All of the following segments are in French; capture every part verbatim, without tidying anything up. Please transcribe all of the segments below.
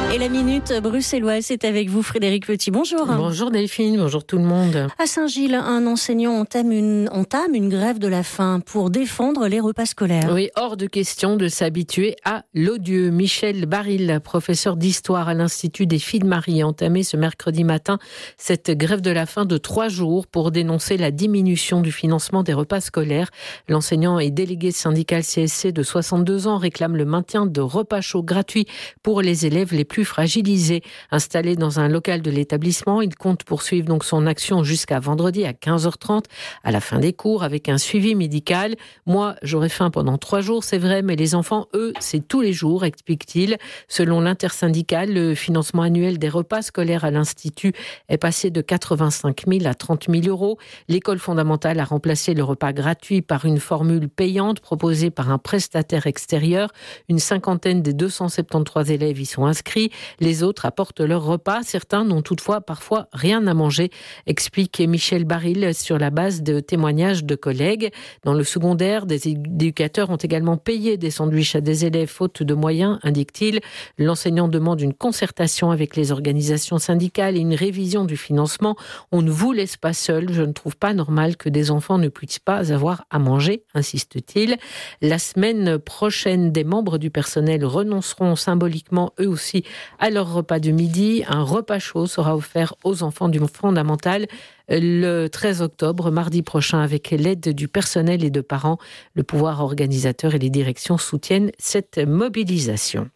Et la minute bruxelloise, c'est avec vous Frédéric Petit. Bonjour. Bonjour Delphine, bonjour tout le monde. À Saint-Gilles, un enseignant entame une, entame une grève de la faim pour défendre les repas scolaires. Oui, hors de question de s'habituer à l'odieux. Michel Baril, professeur d'histoire à l'Institut des Filles de Marie, a entamé ce mercredi matin cette grève de la faim de trois jours pour dénoncer la diminution du financement des repas scolaires. L'enseignant et délégué syndical C S C de soixante-deux ans réclame le maintien de repas chauds gratuits pour les élèves les plus fragilisés. Installé dans un local de l'établissement, il compte poursuivre donc son action jusqu'à vendredi à quinze heures trente à la fin des cours avec un suivi médical. Moi, j'aurai faim pendant trois jours, c'est vrai, mais les enfants, eux, c'est tous les jours, explique-t-il. Selon l'intersyndicale, le financement annuel des repas scolaires à l'Institut est passé de quatre-vingt-cinq mille à trente mille euros. L'école fondamentale a remplacé le repas gratuit par une formule payante proposée par un prestataire extérieur. Une cinquantaine des deux cent soixante-treize élèves y sont inscrits. Les autres apportent leur repas. Certains n'ont toutefois parfois rien à manger, explique Michel Baril sur la base de témoignages de collègues. Dans le secondaire, des éducateurs ont également payé des sandwichs à des élèves faute de moyens, indique-t-il. L'enseignant demande une concertation avec les organisations syndicales et une révision du financement. On ne vous laisse pas seul. Je ne trouve pas normal que des enfants ne puissent pas avoir à manger, insiste-t-il. La semaine prochaine, des membres du personnel renonceront symboliquement eux aussi à leur repas de midi. Un repas chaud sera offert aux enfants du fondamental le treize octobre, mardi prochain, avec l'aide du personnel et de parents. Le pouvoir organisateur et les directions soutiennent cette mobilisation.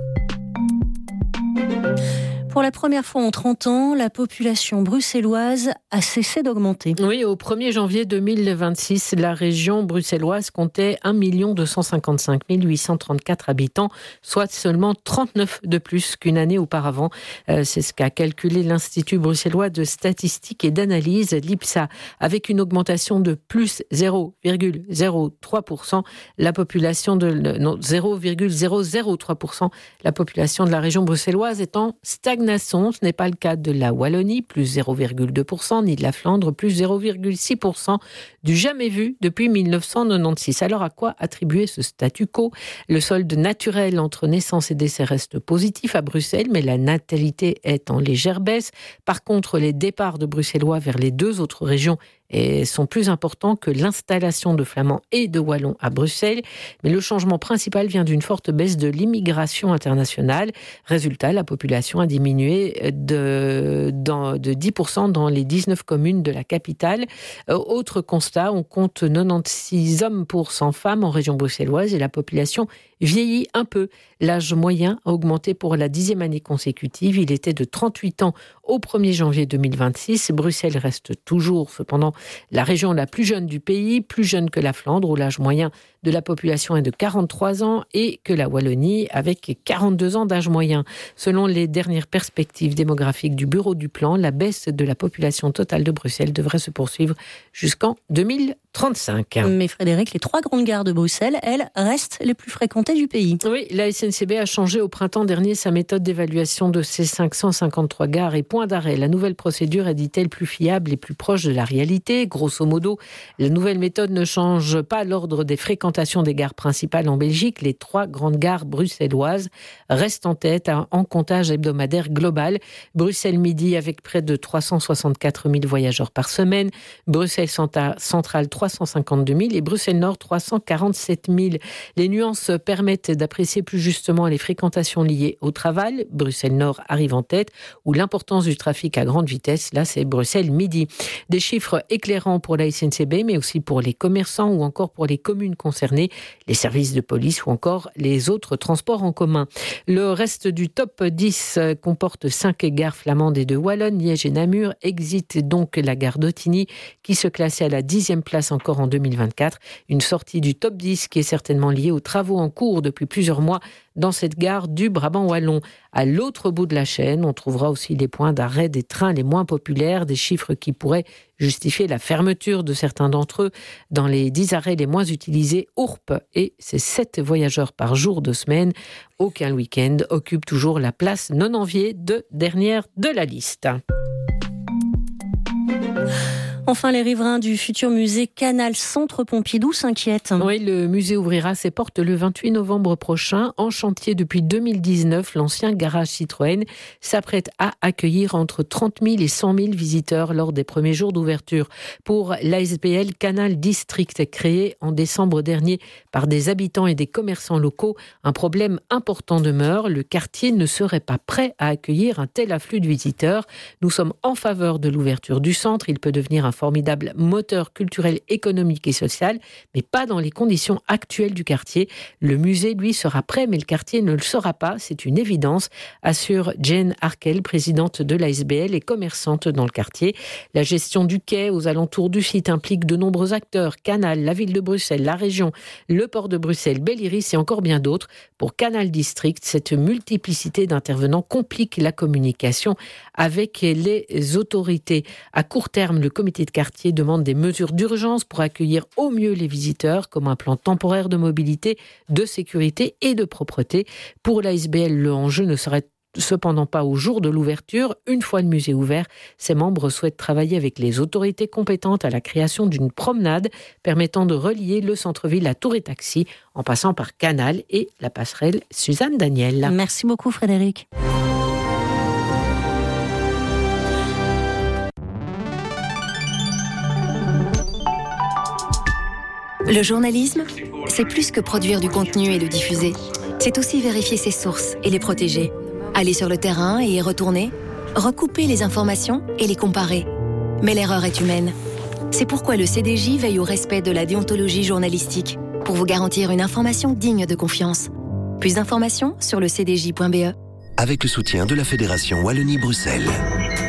Pour la première fois en trente ans, la population bruxelloise a cessé d'augmenter. Oui, au premier janvier deux mille vingt-six, la région bruxelloise comptait un million deux cent cinquante-cinq mille huit cent trente-quatre habitants, soit seulement trente-neuf de plus qu'une année auparavant. Euh, c'est ce qu'a calculé l'Institut bruxellois de statistique et d'analyse, l'I P S A. Avec une augmentation de plus zéro virgule zéro trois pour cent, la population de non, zéro virgule zéro zéro trois pour cent, la population de la région bruxelloise est en stagnation. Ce n'est pas le cas de la Wallonie, plus zéro virgule deux pour cent, ni de la Flandre, plus zéro virgule six pour cent, du jamais vu depuis dix-neuf cent quatre-vingt-seize. Alors à quoi attribuer ce statu quo ? Le solde naturel entre naissance et décès reste positif à Bruxelles, mais la natalité est en légère baisse. Par contre, les départs de Bruxellois vers les deux autres régions et sont plus importants que l'installation de Flamands et de Wallons à Bruxelles. Mais le changement principal vient d'une forte baisse de l'immigration internationale. Résultat, la population a diminué de, dans, de dix pour cent dans les dix-neuf communes de la capitale. Euh, autre constat, on compte quatre-vingt-seize hommes pour cent femmes en région bruxelloise et la population vieillit un peu. L'âge moyen a augmenté pour la dixième année consécutive. Il était de trente-huit ans au premier janvier deux mille vingt-six. Bruxelles reste toujours, cependant, la région la plus jeune du pays, plus jeune que la Flandre, où l'âge moyen de la population est de quarante-trois ans, et que la Wallonie, avec quarante-deux ans d'âge moyen. Selon les dernières perspectives démographiques du Bureau du Plan, la baisse de la population totale de Bruxelles devrait se poursuivre jusqu'en deux mille trente-cinq. Mais Frédéric, les trois grandes gares de Bruxelles, elles, restent les plus fréquentées du pays. Oui, la S N C B a changé au printemps dernier sa méthode d'évaluation de ses cinq cent cinquante-trois gares et points d'arrêt. La nouvelle procédure est, dit-elle, plus fiable et plus proche de la réalité. Grosso modo, la nouvelle méthode ne change pas l'ordre des fréquentations des gares principales en Belgique. Les trois grandes gares bruxelloises restent en tête en comptage hebdomadaire global. Bruxelles Midi avec près de trois cent soixante-quatre mille voyageurs par semaine. Bruxelles Centrale trois cent cinquante-deux mille et Bruxelles Nord trois cent quarante-sept mille. Les nuances permettent d'apprécier plus justement les fréquentations liées au travail. Bruxelles Nord arrive en tête, où l'importance du trafic à grande vitesse, là c'est Bruxelles Midi. Des chiffres éclairants pour la S N C B, mais aussi pour les commerçants ou encore pour les communes concernées, les services de police ou encore les autres transports en commun. Le reste du top dix comporte cinq gares flamandes et de Wallonne, Liège et Namur. Exit donc la gare d'Ottigny qui se classait à la dixième place encore en deux mille vingt-quatre. Une sortie du top dix qui est certainement liée aux travaux en cours depuis plusieurs mois dans cette gare du Brabant wallon. À l'autre bout de la chaîne, on trouvera aussi les points d'arrêt des trains les moins populaires, des chiffres qui pourraient justifier la fermeture de certains d'entre eux. Dans les dix arrêts les moins utilisés, Ourp et ses sept voyageurs par jour de semaine, aucun week-end, occupe toujours la place non enviée de dernière de la liste. Enfin, les riverains du futur musée Canal Centre Pompidou s'inquiètent. Oui, le musée ouvrira ses portes le vingt-huit novembre prochain. En chantier depuis deux mille dix-neuf, l'ancien garage Citroën s'apprête à accueillir entre trente mille et cent mille visiteurs lors des premiers jours d'ouverture. Pour l'A S B L Canal District, créé en décembre dernier par des habitants et des commerçants locaux, un problème important demeure. Le quartier ne serait pas prêt à accueillir un tel afflux de visiteurs. Nous sommes en faveur de l'ouverture du centre. Il peut devenir un formidable moteur culturel, économique et social, mais pas dans les conditions actuelles du quartier. Le musée, lui, sera prêt, mais le quartier ne le sera pas. C'est une évidence, assure Jane Harkel, présidente de l'A S B L et commerçante dans le quartier. La gestion du quai aux alentours du site implique de nombreux acteurs. Canal, la ville de Bruxelles, la région, le port de Bruxelles, Bell'iris et encore bien d'autres. Pour Canal District, cette multiplicité d'intervenants complique la communication avec les autorités. À court terme, le comité de quartier demande des mesures d'urgence pour accueillir au mieux les visiteurs, comme un plan temporaire de mobilité, de sécurité et de propreté. Pour l'A S B L, l'enjeu ne serait cependant pas au jour de l'ouverture. Une fois le musée ouvert, ses membres souhaitent travailler avec les autorités compétentes à la création d'une promenade permettant de relier le centre-ville à Tour et Taxi en passant par Canal et la passerelle Suzanne Daniel. Merci beaucoup Frédéric. Le journalisme, c'est plus que produire du contenu et le diffuser. C'est aussi vérifier ses sources et les protéger. Aller sur le terrain et y retourner, recouper les informations et les comparer. Mais l'erreur est humaine. C'est pourquoi le C D J veille au respect de la déontologie journalistique, pour vous garantir une information digne de confiance. Plus d'informations sur le c d j point b e. Avec le soutien de la Fédération Wallonie-Bruxelles.